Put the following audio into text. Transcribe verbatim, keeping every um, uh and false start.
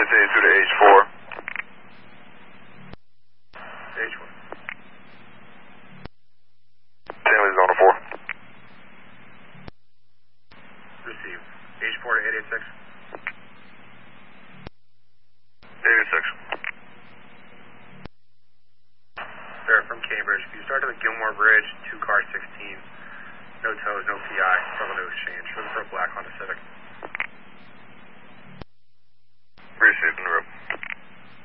S eighty-two to H four. H one. Stanley's zone four. Received. H four to eight eight six. eighty-six. Sir, from Cambridge, if you start at the Gilmore Bridge, two car sixteen. No tows, no P I, front window exchange. Looking for a black Honda Civic. Received in the room.